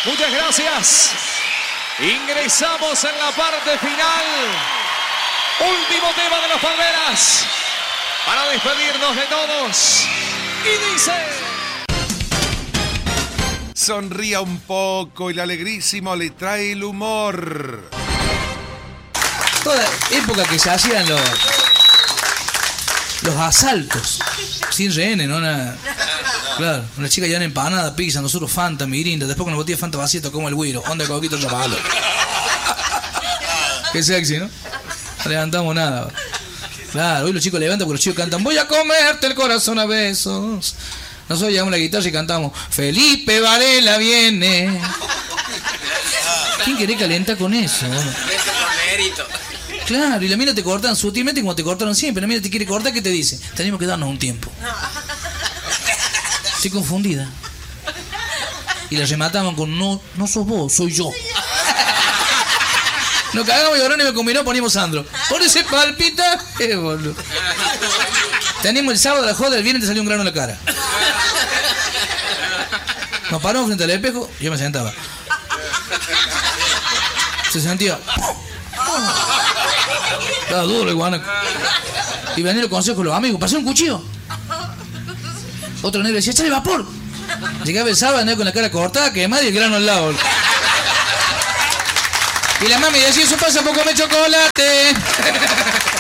Muchas gracias. Ingresamos en la parte final. Último tema de las palmeras. Para despedirnos de todos. Y dice... Sonría un poco, el alegrísimo le trae el humor. Toda época que se hacían los asaltos. Sin rehenes, no nada. Claro, una chica ya en empanada, pizza, nosotros Fanta, Mirinda, después con la botella de Fanta vacía tocamos el güiro, onda de coquito llamalo. Qué sexy, ¿no? No levantamos nada. Claro, hoy los chicos levantan porque los chicos cantan voy a comerte el corazón a besos. Nosotros llevamos la guitarra y cantamos Felipe Varela viene. ¿Quién quiere calentar con eso? Claro, y la mina te cortan sutilmente como te cortaron siempre. La mina te quiere cortar, ¿qué te dice? Tenemos que darnos un tiempo. Estoy confundida. Y la remataban con no sos vos, soy yo. Nos cagamos y ahora ni me combinó, poníamos Sandro. Por ese palpita, boludo. Teníamos el sábado la joda, el viernes te salió un grano en la cara. Nos paramos frente al espejo, yo me sentaba. Se sentía. Estaba duro el guanaco. Y venían los consejos de los amigos, pasé un cuchillo. Otro negro decía, ¡échale vapor! Llegaba el sábado, andaba con la cara cortada, quemada y el grano al lado. Y la mami decía, eso pasa poco me chocolate.